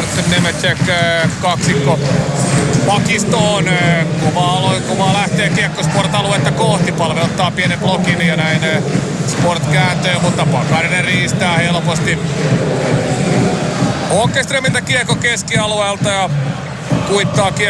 Johnson, Nemecek, kaksikko pakistoon. Kuvaa lähtee kiekko Sport-aluetta kohti. Palve ottaa pienen blokin ja näin Sport kääntöö, mutta Pakarinen riistää helposti Åkerströmiltä kiekko keskialueelta ja kuittaa